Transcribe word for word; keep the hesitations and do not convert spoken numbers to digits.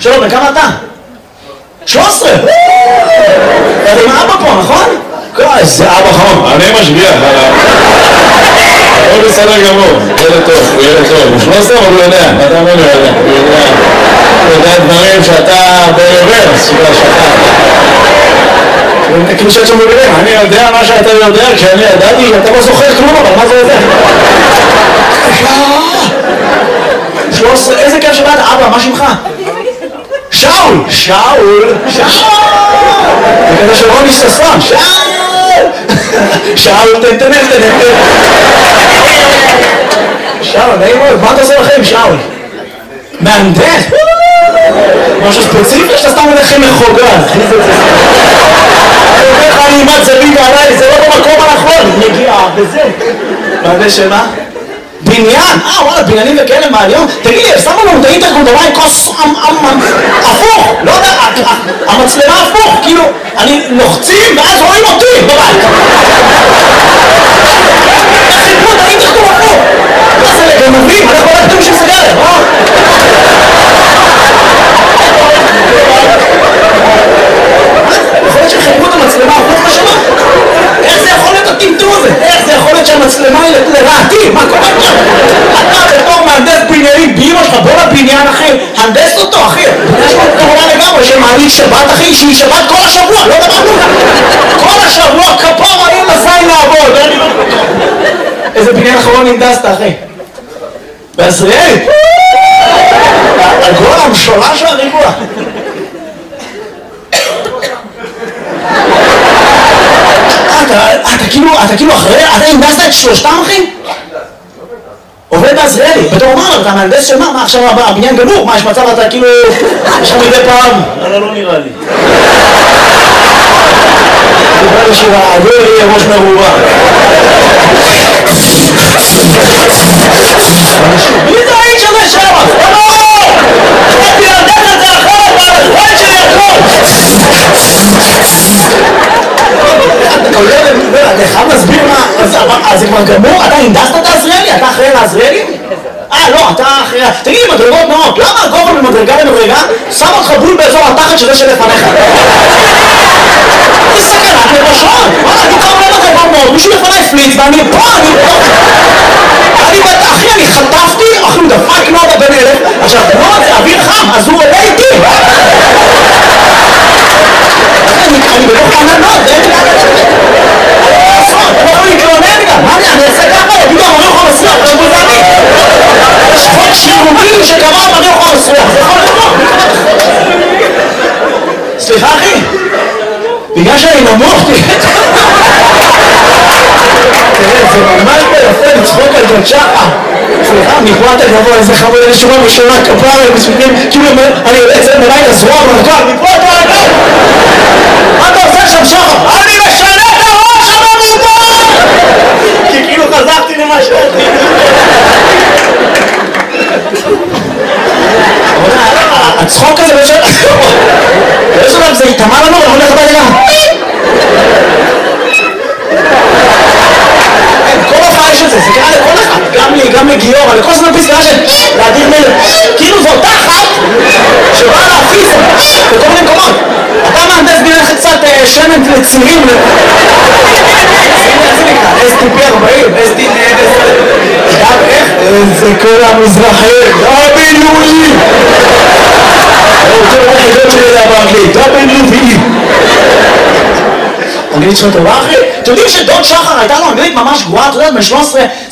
שלום, וכמה אתה? שלוש עשרה! אתה עם אבא פה, נכון? איזה אבא חום, אני משגיח עליו. הוא בסדר גמור, ילד טוב, הוא ילד טוב. הוא שלוש עשרה, אבל הוא יודע, אתה אומר, הוא יודע. הוא יודע דברים שאתה ברוורס, שאתה שאתה. כאילו שאת שם בגלל, אני יודע מה שאתה יודע, כשאני ידעתי, אתה לא זוכר כלום, אבל מה זה יודע? שלוש עשרה, איזה כיף שבאת, אבא, מה שמך? שאול! שאול! שאול! זה כזה של רוני ששון, שאול! שאול, תן, תן, תן, תן. שאול, נעים מאוד, מה אתה עושה לכם, שאול? מהנדס? משהו ספציפי שאתה סתם מלכם מחוגה, אחי זה זה. אני אומר לך, אני אימת זווית עליי, זה לא במקום הנכון, מגיע, וזה. מהנדס שמה? בניין? אה, וואלה, בניינים וכאלה מהיום? תגיד לי, שמו לנו את האינטרקום, דבר עם כוס הפוך, לא יודע, המצלמה הפוך, כאילו, אני לוחצים ואז רואים אותי בבית. חיפו את האינטרקום הפוך. מה זה לגנבים? אנחנו לא כתוב של סגרת, אה? יכול להיות שחיפו את המצלמה הפוך בשמה? איך זה יכול להיות הטמטום הזה? איך זה יכול להיות שהמצלמה היא לרעתי? מה קורה פה? אתה בתור מהנדס בניינים באמא שלך, בוא לבניין אחי, הנדס אותו אחי. יש לו כמובן לגמרי שמעלית שבת אחי, שהיא שבת כל השבוע, לא דמנו. כל השבוע כפר אין לזין לעבוד. איזה בניין אחרון ננדסת אחי? בעזריאלי? הגול המשולש והריבוע. אתה כאילו, אתה כאילו אחרי, אתה הנדסת את שלושתם אחי? עובד בעזריאלי, בתור מה? אתה מהנדס של מה? מה עכשיו הבניין גמור? מה יש מצב אתה כאילו, יש לך מדי פעם? אבל לא נראה לי. דיבר לשירה, הדור יהיה ראש מרובה. מי זה האיש הזה שם? לא! אני להנדס את זה אחרת, והזמן שלי הכל! אתה חייב להסביר מה, אז זה כבר גמור? אתה הנדסת את העזריאלי? אתה אחראי לעזריאלי? אה לא, אתה אחראי... תגיד לי, מדרגות נאות, למה הגובה ממדרגה למדרגה שם אותך בול באזור התחת שזה שלפניך? זה סכנת נפשות! וואלה, אני קרוב לב את זה מאוד, מישהו לפני פליץ ואני פה, אני פה! אני בטח, אחי, אני חטפתי, אחי, הוא דפק נודה בן אלף, עכשיו, נודה זה אוויר חם, אז הוא עולה איתי! אני בתוך ענן נוד, זה אין לי לעשות, אני לא יכול להתלונן גם, מה אני אעשה ככה? פתאום אני יכול מסריח, זה בוזני. יש חוק שירוגים שקרה ואני יכול מסריח, זה יכול לבוא. סליחה אחי, בגלל שאני נמוך, תראה, זה ממש ביפה לצחוק על ג'ון שחר. סליחה, מפה אתה גבוה, איזה חמוד, איזה שורה בשורה כפרה, כאילו אני יוצא מלאי לזרוע ברגל, מפה אתה רגל! מה אתה עושה שם שחר? אני משנה את הראש המרובה! כי כאילו חזרתי למה שאתי. הצחוק הזה בשביל... יש עליו, זה יתאמה לנו, אנחנו הולך הביתה גם. כל הופעה יש את זה, זה קרה לכל אחד. גם לי, גם לגיור, לכל זמן פסקה של להדיר מלך. כאילו זו אותה אחת שבאה להפיס בכל מיני מקומות. אתה מהנדס בניין קצת שמן לצירים. אס טי פי ארבעים, אס טי פי גם איך? זה כל המזרחי, דאבליו-אי. הוא רוצה לראות חידות שלי זה באנגלית, דאבליו-אי. אנגלית שלך טובה אחי? אתם יודעים שדוד שחר הייתה לו אנגלית ממש גרועה, אתה יודע, בן שלוש עשרה